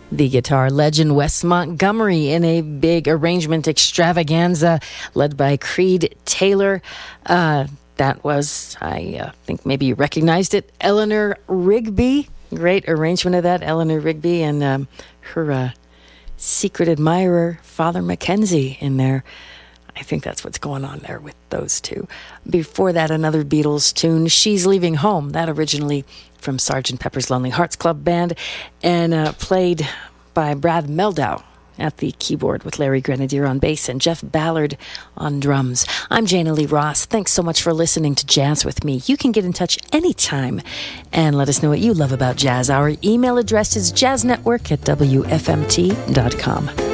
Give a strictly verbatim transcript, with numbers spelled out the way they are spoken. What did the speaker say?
The guitar legend Wes Montgomery in a big arrangement extravaganza led by Creed Taylor. Uh, that was, I uh, think maybe you recognized it, Eleanor Rigby. Great arrangement of that, Eleanor Rigby, and um, her uh, secret admirer, Father Mackenzie, in there. I think that's what's going on there with those two. Before that, another Beatles tune, She's Leaving Home. That originally from Sergeant Pepper's Lonely Hearts Club Band, and uh, played by Brad Meldau at the keyboard with Larry Grenadier on bass and Jeff Ballard on drums. I'm Jana Lee Ross. Thanks so much for listening to Jazz with me. You can get in touch anytime and let us know what you love about jazz. Our email address is jazznetwork at w f m t dot com.